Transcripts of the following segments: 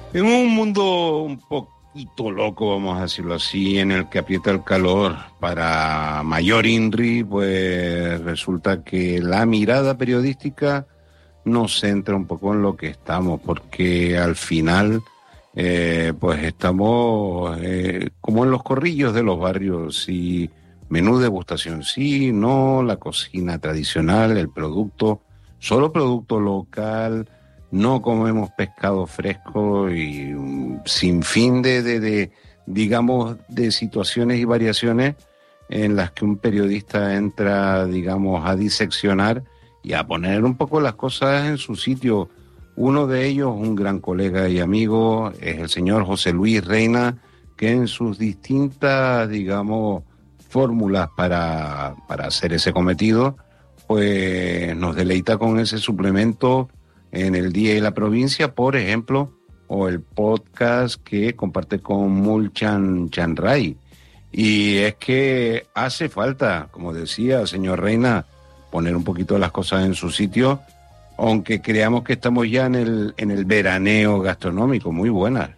En un mundo un poquito loco, vamos a decirlo así, en el que aprieta el calor para mayor INRI, pues resulta que la mirada periodística nos centra un poco en lo que estamos, porque al final, pues estamos como en los corrillos de los barrios y menú degustación sí, no, la cocina tradicional, el producto, solo producto local, no comemos pescado fresco y sin fin digamos, de situaciones y variaciones en las que un periodista entra, digamos, a diseccionar y a poner un poco las cosas en su sitio. Uno de ellos, un gran colega y amigo, es el señor José Luis Reina, que en sus distintas, digamos, fórmulas para hacer ese cometido, pues nos deleita con ese suplemento en el día y la provincia, por ejemplo, o el podcast que comparte con Mulchan Chanray. Y es que hace falta, como decía el señor Reina, poner un poquito las cosas en su sitio, aunque creamos que estamos ya en el veraneo gastronómico. Muy buenas.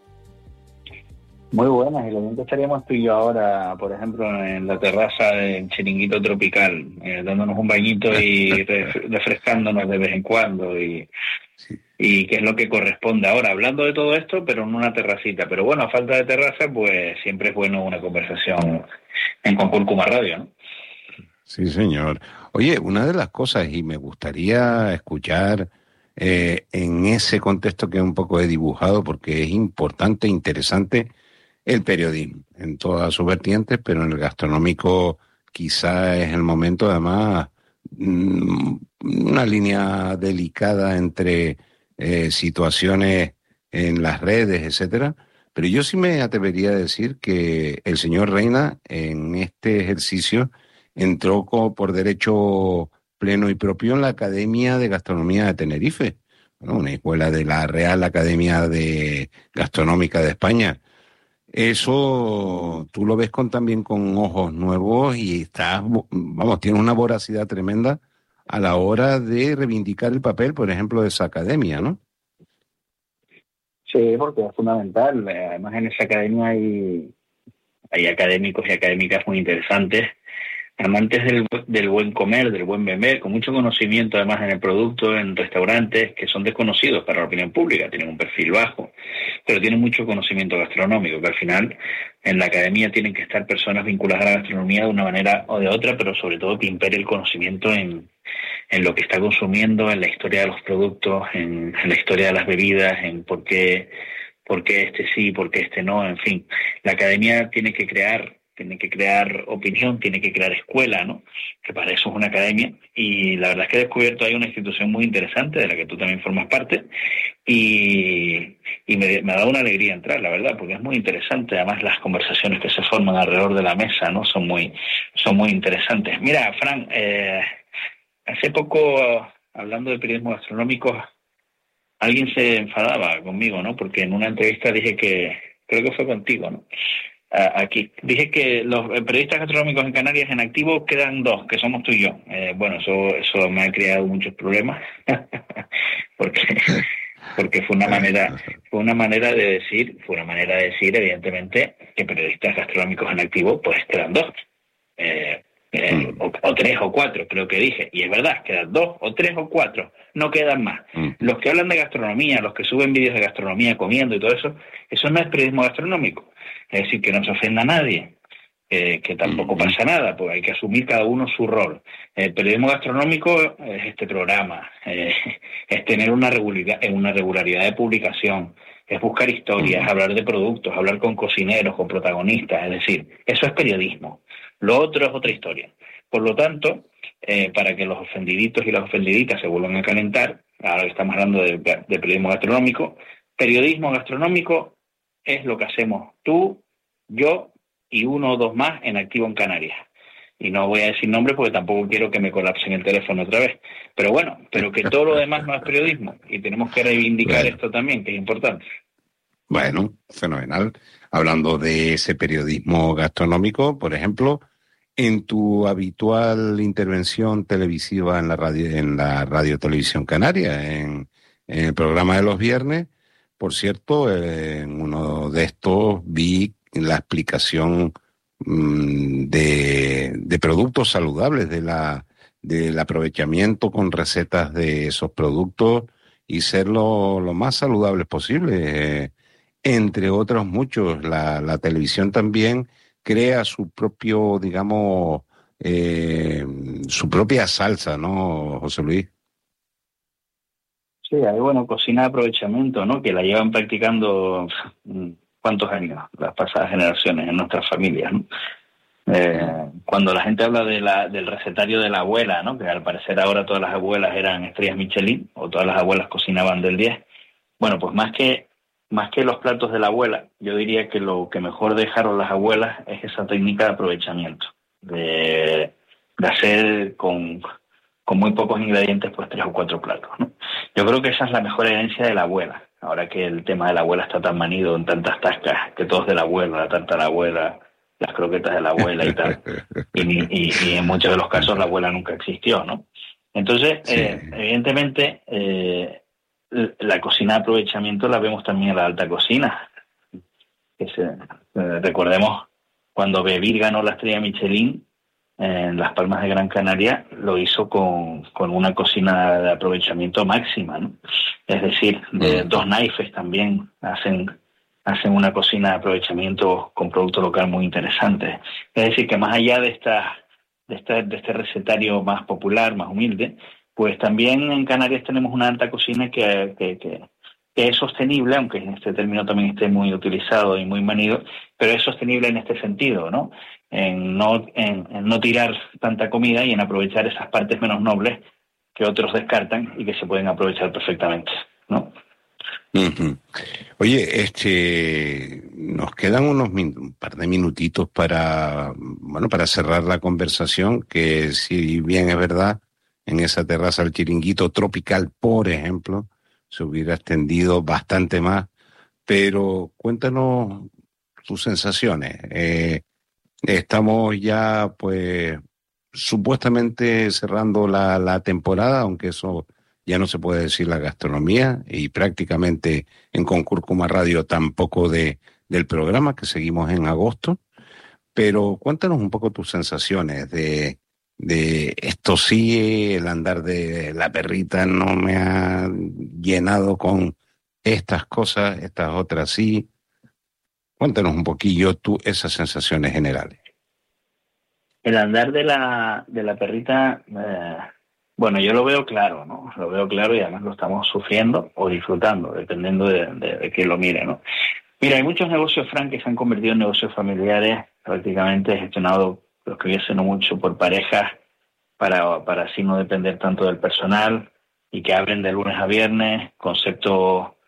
Muy buenas, y lo bien que estaríamos tú y yo ahora, por ejemplo, en la terraza del Chiringuito Tropical, dándonos un bañito y refrescándonos de vez en cuando, Sí. y que es lo que corresponde ahora, hablando de todo esto, pero en una terracita. Pero bueno, a falta de terraza, pues siempre es bueno una conversación en Concúrcuma Radio, ¿no? Sí, señor. Oye, una de las cosas, y me gustaría escuchar en ese contexto que un poco he dibujado, porque es importante, interesante, el periodismo, en todas sus vertientes, pero en el gastronómico quizá es el momento, además, una línea delicada entre situaciones en las redes, etcétera. Pero yo sí me atrevería a decir que el señor Reina en este ejercicio entró como por derecho pleno y propio en la Academia de Gastronomía de Tenerife, ¿no? Una escuela de la Real Academia de Gastronómica de España. Eso tú lo ves también con ojos nuevos y estás, vamos, tienes una voracidad tremenda a la hora de reivindicar el papel, por ejemplo, de esa academia, ¿no? Sí, porque es fundamental. Además, en esa academia hay académicos y académicas muy interesantes, amantes del buen comer, del buen beber, con mucho conocimiento además en el producto, en restaurantes que son desconocidos para la opinión pública, tienen un perfil bajo, pero tienen mucho conocimiento gastronómico, que al final en la academia tienen que estar personas vinculadas a la gastronomía de una manera o de otra, pero sobre todo que impere el conocimiento en lo que está consumiendo, en la historia de los productos, en la historia de las bebidas, en por qué este sí, por qué este no, en fin. La academia tiene que crear opinión, tiene que crear escuela, ¿no? Que para eso es una academia. Y la verdad es que he descubierto ahí una institución muy interesante, de la que tú también formas parte, y me ha dado una alegría entrar, la verdad, porque es muy interesante. Además, las conversaciones que se forman alrededor de la mesa, ¿no? Son muy interesantes. Mira, Fran, hace poco, hablando de periodismo gastronómico, alguien se enfadaba conmigo, ¿no? Porque en una entrevista dije creo que fue contigo, ¿no? Aquí. Dije que los periodistas gastronómicos en Canarias en activo quedan dos, que somos tú y yo. Bueno, eso me ha creado muchos problemas, porque fue una manera de decir, evidentemente, que periodistas gastronómicos en activo, pues quedan dos. O tres o cuatro, creo que dije, y es verdad, quedan dos o tres o cuatro, no quedan más. Los que hablan de gastronomía, los que suben vídeos de gastronomía comiendo y todo eso no es periodismo gastronómico. Es decir, que no se ofenda a nadie, que tampoco pasa nada, pues hay que asumir cada uno su rol. El periodismo gastronómico es este programa, es tener una regularidad de publicación, es buscar historias, hablar de productos, hablar con cocineros, con protagonistas, es decir, eso es periodismo. Lo otro es otra historia. Por lo tanto, para que los ofendiditos y las ofendiditas se vuelvan a calentar, ahora que estamos hablando de periodismo gastronómico es lo que hacemos tú, yo y uno o dos más en activo en Canarias. Y no voy a decir nombres porque tampoco quiero que me colapsen el teléfono otra vez. Pero bueno, pero que todo lo demás no es periodismo. Y tenemos que reivindicar esto también, que es importante. Bueno, fenomenal. Hablando de ese periodismo gastronómico, por ejemplo, en tu habitual intervención televisiva en la radio Televisión Canaria, en el programa de los viernes, Por cierto, en uno de estos vi la explicación de productos saludables, del aprovechamiento con recetas de esos productos y ser lo más saludables posible. Entre otros muchos, la televisión también crea su propio, digamos, su propia salsa, ¿no, José Luis? Sí, hay, bueno, cocina de aprovechamiento, ¿no? Que la llevan practicando cuántos años, las pasadas generaciones en nuestras familias, ¿no? Cuando la gente habla del recetario de la abuela, ¿no? Que al parecer ahora todas las abuelas eran estrellas Michelin o todas las abuelas cocinaban del 10. Bueno, pues más que los platos de la abuela, yo diría que lo que mejor dejaron las abuelas es esa técnica de aprovechamiento, de hacer con muy pocos ingredientes pues 3 o 4 platos, ¿no? Yo creo que esa es la mejor herencia de la abuela. Ahora que el tema de la abuela está tan manido en tantas tascas, que todo es de la abuela, la tarta de la abuela, las croquetas de la abuela y tal. Y en muchos de los casos la abuela nunca existió, ¿no? Entonces, Sí. evidentemente, la cocina de aprovechamiento la vemos también en la alta cocina. Recordemos cuando Bebir ganó la estrella Michelin en Las Palmas de Gran Canaria, lo hizo con una cocina de aprovechamiento máxima, ¿no? Es decir, de 2 naifes también hacen una cocina de aprovechamiento con producto local muy interesante. Es decir, que más allá de este recetario más popular, más humilde, pues también en Canarias tenemos una alta cocina que es sostenible, aunque en este término también esté muy utilizado y muy manido, pero es sostenible en este sentido, ¿no? En no tirar tanta comida y en aprovechar esas partes menos nobles que otros descartan y que se pueden aprovechar perfectamente, ¿no? Uh-huh. Oye, nos quedan un par de minutitos para cerrar la conversación, que si bien es verdad, en esa terraza del Chiringuito Tropical, por ejemplo, se hubiera extendido bastante más, pero cuéntanos tus sensaciones. Estamos ya, pues, supuestamente cerrando la temporada, aunque eso ya no se puede decir la gastronomía, y prácticamente en Concúrcuma Radio tampoco del programa, que seguimos en agosto. Pero cuéntanos un poco tus sensaciones de esto. Sí, el andar de la perrita no me ha llenado con estas cosas, estas otras sí. Cuéntanos un poquillo tú esas sensaciones generales. El andar de la perrita, bueno, yo lo veo claro, ¿no? Lo veo claro y además lo estamos sufriendo o disfrutando, dependiendo de quién lo mire, ¿no? Mira, hay muchos negocios, Frank, que se han convertido en negocios familiares, prácticamente gestionados, los que no mucho, por parejas, para así no depender tanto del personal, y que abren de lunes a viernes, concepto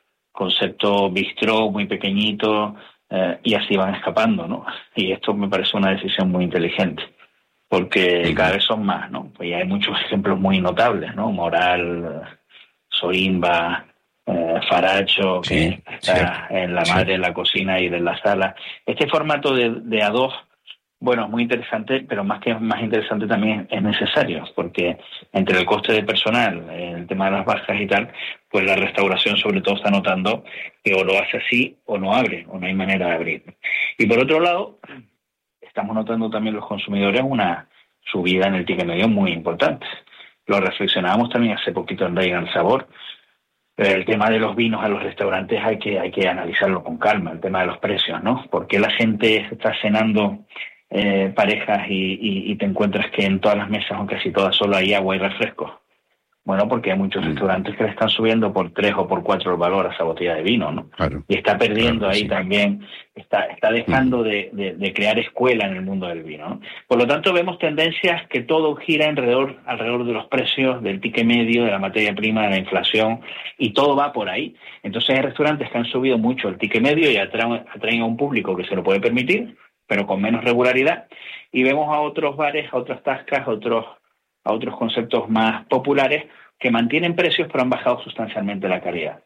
bistró muy pequeñito, y así van escapando, ¿no? Y esto me parece una decisión muy inteligente, porque cada vez son más, ¿no? Pues ya hay muchos ejemplos muy notables, ¿no? Moral, Soimba, Faracho, que está en la madre de la cocina y de la sala. Este formato de a dos, bueno, es muy interesante, pero más interesante también es necesario, porque entre el coste de personal, el tema de las bajas y tal, pues la restauración sobre todo está notando que o lo hace así o no abre, o no hay manera de abrir. Y por otro lado, estamos notando también los consumidores una subida en el ticket medio muy importante. Lo reflexionábamos también hace poquito en Rey al Sabor. El tema de los vinos a los restaurantes hay que analizarlo con calma, el tema de los precios, ¿no? ¿Por qué la gente está cenando parejas y te encuentras que en todas las mesas, o casi todas, solo hay agua y refrescos? Bueno, porque hay muchos restaurantes que le están subiendo por 3 o por 4 el valor a esa botella de vino, ¿no? Claro, y está perdiendo claro, ahí sí. también, está dejando de crear escuela en el mundo del vino, ¿no? Por lo tanto, vemos tendencias que todo gira alrededor de los precios, del ticket medio, de la materia prima, de la inflación, y todo va por ahí. Entonces hay restaurantes que han subido mucho el ticket medio y atraen a un público que se lo puede permitir, pero con menos regularidad, y vemos a otros bares, a otras tascas, a otros conceptos más populares que mantienen precios pero han bajado sustancialmente la calidad.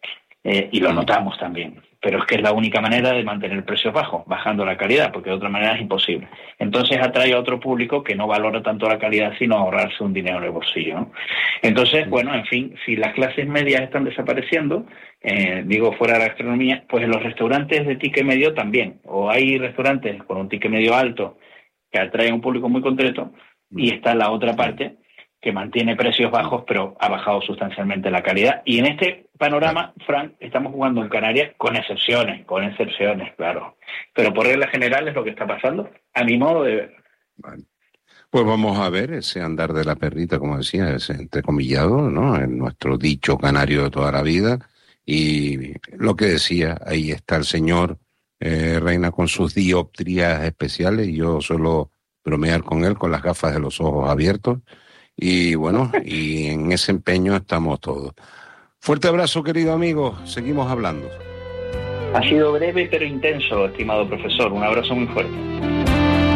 y lo notamos también. Pero es que es la única manera de mantener precios bajos, bajando la calidad, porque de otra manera es imposible. Entonces atrae a otro público que no valora tanto la calidad, sino ahorrarse un dinero en el bolsillo, ¿no? Entonces, bueno, en fin, si las clases medias están desapareciendo, digo, fuera de la gastronomía, pues en los restaurantes de ticket medio también. O hay restaurantes con un ticket medio alto que atraen a un público muy concreto, y está la otra parte que mantiene precios bajos, pero ha bajado sustancialmente la calidad. Y en este panorama, Frank, estamos jugando en Canarias con excepciones, claro. Pero por regla general es lo que está pasando, a mi modo de ver. Vale. Pues vamos a ver ese andar de la perrita, como decía, ese entrecomillado, ¿no? En nuestro dicho canario de toda la vida. Y lo que decía, ahí está el señor Reina con sus dioptrías especiales, y yo suelo bromear con él con las gafas de los ojos abiertos. Y bueno, y en ese empeño estamos todos. Fuerte abrazo, querido amigo. Seguimos hablando. Ha sido breve pero intenso, estimado profesor. Un abrazo muy fuerte.